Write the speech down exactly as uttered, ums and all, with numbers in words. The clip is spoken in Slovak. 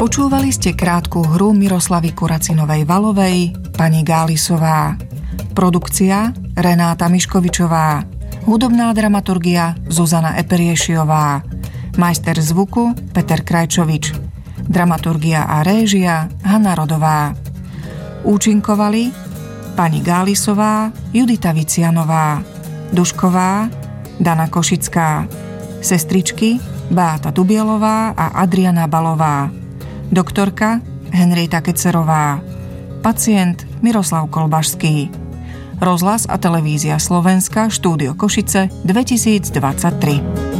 Počúvali ste krátku hru Miroslavy Kuracinovej-Valovej, Pani Gálisová. Produkcia Renáta Miškovičová. Hudobná dramaturgia Zuzana Eperiešiová. Majster zvuku Peter Krajčovič. Dramaturgia a réžia Hanna Rodová. Účinkovali Pani Gálisová, Judita Vicianová, Dušková, Dana Košická, sestričky Beáta Dubielová a Adriana Balová, doktorka Henrieta Kecerová, pacient Miroslav Kolbašský. Rozhlas a televízia Slovenska, štúdio Košice dvetisícdvadsaťtri.